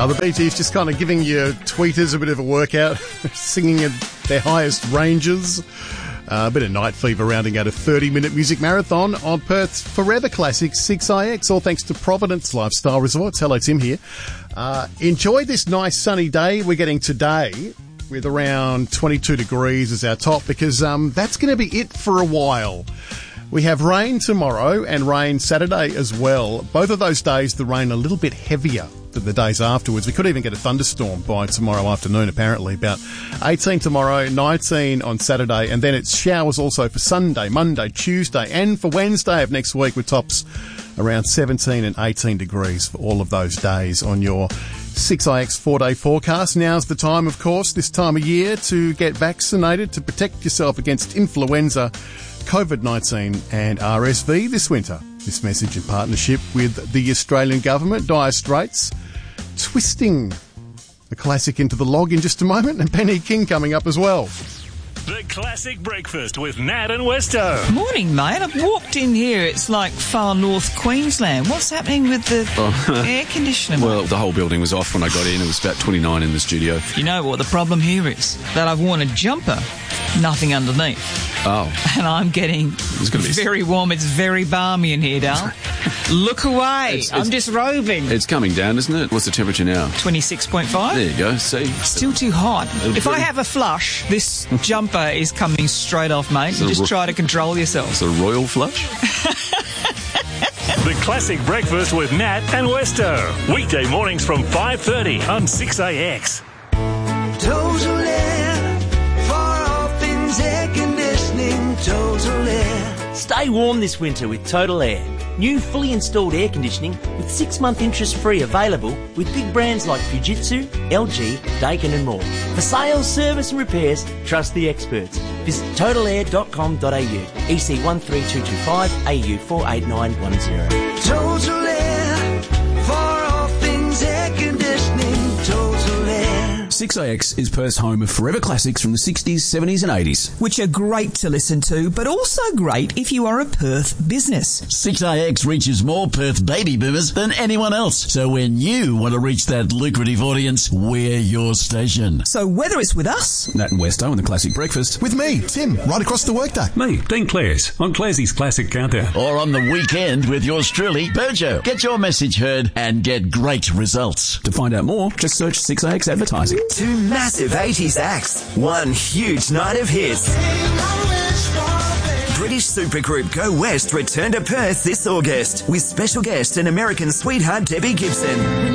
The Bee Gees just kind of giving your tweeters a bit of a workout, singing at their highest ranges. A bit of Night Fever rounding out a 30-minute music marathon on Perth's Forever Classic 6IX, all thanks to Providence Lifestyle Resorts. Hello, Tim here. Enjoy this nice sunny day we're getting today with around 22 degrees as our top, because that's going to be it for a while. We have rain tomorrow and rain Saturday as well. Both of those days, the rain a little bit heavier than the days afterwards. We could even get a thunderstorm by tomorrow afternoon, apparently. About 18 tomorrow, 19 on Saturday, and then it's showers also for Sunday, Monday, Tuesday, and for Wednesday of next week, with tops around 17 and 18 degrees for all of those days on your 6IX 4-day forecast. Now's the time, of course, this time of year, to get vaccinated to protect yourself against influenza, COVID-19 and RSV this winter. This message in partnership with the Australian Government. Dire Straits twisting the classic into the log in just a moment, and Penny King coming up as well. The Classic Breakfast with Nat and Westo. Morning, mate. I've walked in here. It's like far north Queensland. What's happening with the air conditioner? Well, the whole building was off when I got in. It was about 29 in the studio. You know what the problem here is? That I've worn a jumper, nothing underneath. Oh. And I'm getting very warm. It's very balmy in here, Dal. Look away. I'm disrobing. It's coming down, isn't it? What's the temperature now? 26.5. There you go. See? Still too hot. If I have a flush, this jumper is coming straight off, mate. You just try to control yourself. It's a royal flush? The Classic Breakfast with Nat and Westo. Weekday mornings from 5:30 on 6IX. Total Air, for all things air conditioning, Total Air. Stay warm this winter with Total Air. New fully installed air conditioning with 6-month interest-free available with big brands like Fujitsu, LG, Daikin and more. For sales, service and repairs, trust the experts. Visit totalair.com.au, EC 13225, AU 48910. Total Air, for all things air conditioning, Total Air. 6IX is Perth's home of forever classics from the 60s, 70s and 80s. Which are great to listen to, but also great if you are a Perth business. 6IX reaches more Perth baby boomers than anyone else. So when you want to reach that lucrative audience, we're your station. So whether it's with us, Nat and Westo on the Classic Breakfast. With me, Tim, right across the workday. Me, Dean Clares, on Clarsey's Classic Countdown. Or on the weekend with yours truly, Burjo. Get your message heard and get great results. To find out more, just search 6IX Advertising. Two massive 80s acts, one huge night of hits. British supergroup Go West return to Perth this August with special guest and American sweetheart Debbie Gibson.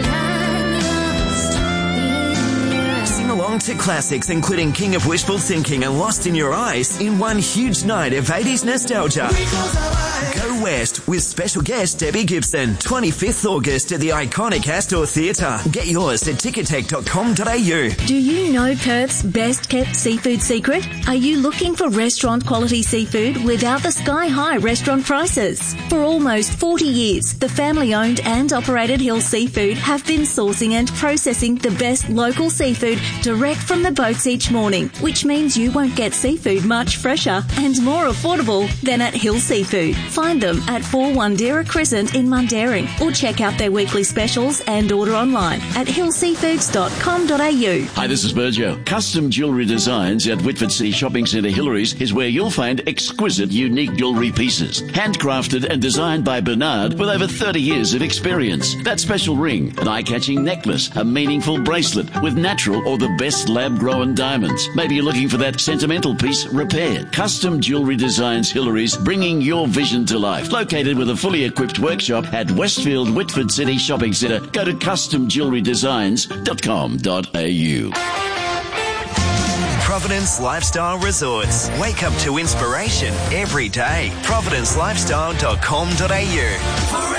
Sing along to classics including King of Wishful Thinking and Lost in Your Eyes in one huge night of 80s nostalgia. Go West with special guest Debbie Gibson, 25th August at the iconic Astor Theatre. Get yours at ticketek.com.au. Do you know Perth's best kept seafood secret? Are you looking for restaurant quality seafood without the sky-high restaurant prices? For almost 40 years, the family-owned and operated Hill Seafood have been sourcing and processing the best local seafood direct from the boats each morning, which means you won't get seafood much fresher and more affordable than at Hill Seafood. Find them at 4 Wandera Crescent in Mundaring, or check out their weekly specials and order online at hillseafoods.com.au. Hi, this is Burjo. Custom Jewellery Designs at Whitford City Shopping Centre Hillary's is where you'll find exquisite, unique jewellery pieces. Handcrafted and designed by Bernard with over 30 years of experience. That special ring, an eye-catching necklace, a meaningful bracelet with natural or the best lab-grown diamonds. Maybe you're looking for that sentimental piece repaired. Custom Jewellery Designs Hillary's, bringing your vision to life. Located with a fully equipped workshop at Westfield Whitford City Shopping Centre. Go to customjewellerydesigns.com.au. Providence Lifestyle Resorts. Wake up to inspiration every day. providencelifestyle.com.au.